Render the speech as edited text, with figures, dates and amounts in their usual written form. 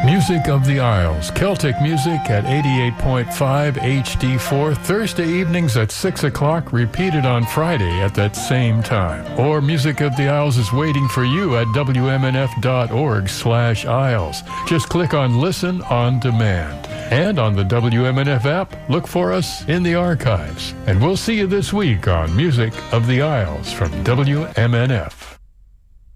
Music of the Isles, Celtic music at 88.5 HD4, Thursday evenings at 6 o'clock, repeated on Friday at that same time. Or Music of the Isles is waiting for you at WMNF.org/Isles. Just click on Listen on Demand. And on the WMNF app, look for us in the archives. And we'll see you this week on Music of the Isles from WMNF.